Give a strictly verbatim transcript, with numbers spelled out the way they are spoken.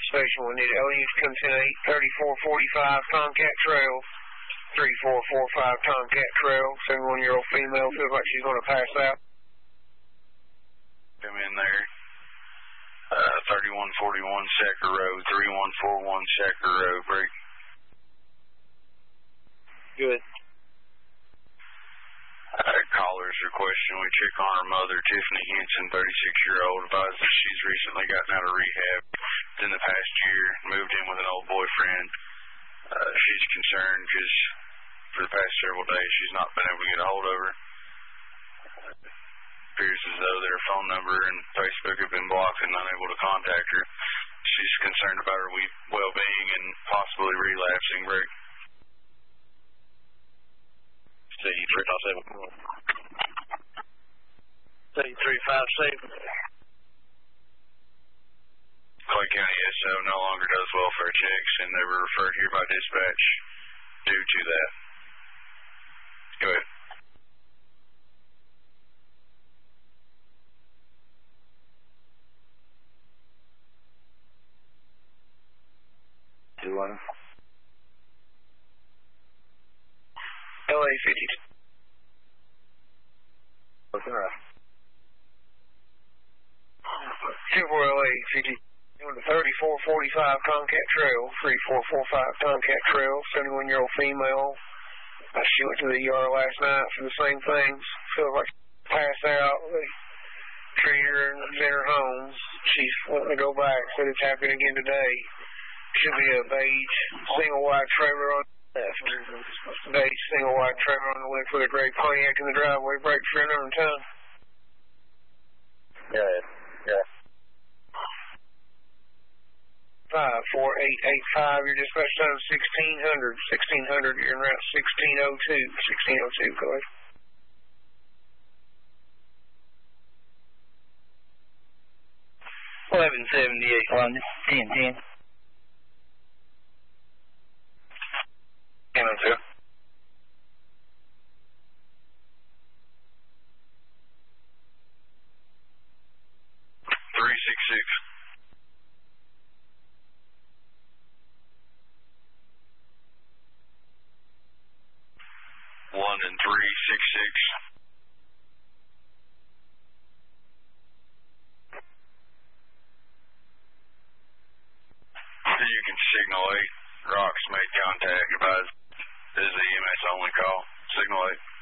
Station one need L E to come ten eight, thirty-four forty-five Tomcat Trail, three four four five Tomcat Trail, seventy-one-year-old female feels like she's going to pass out. Come in there. Uh, thirty-one forty-one Shacker Road, three one four one Shacker Road, break. Good. Uh, caller's requesting we check on her mother, Tiffany Henson, thirty-six-year-old, advised that she's recently gotten out of rehab in the past year, moved in with an old boyfriend. Uh, she's concerned because for the past several days she's not been able to get a hold of her. Uh, appears as though their phone number and Facebook have been blocked and unable to contact her. She's concerned about her well-being and possibly relapsing. Break. C three five seven. C three five seven. Clay County S O no longer does welfare checks, and they were referred here by dispatch due to that. Go ahead. Two one. L A fifty-two. What's that? two four L A fifty. Doing the thirty-four forty-five Tomcat Trail, three four four five Tomcat Trail, seventy-one-year-old female. Uh, she went to the E R last night for the same things. Feels like she passed out. They treated her and was in her home. She's wanting to go back. Said it's happening again today. Should be a beige single wide trailer on the left. Beige single wide trailer on the left with a gray Pontiac in the driveway. Brake for another time. Yeah, yeah. Five four eight eight five. Your dispatch time sixteen hundred. Sixteen hundred. You're in route sixteen oh two. Sixteen oh two. Go ahead. Eleven seventy eight London. Ten ten. Ten oh two. Three six six. London three six six. You can signal eight. Rocks made contact. Advise this is the E M S only call. Signal eight.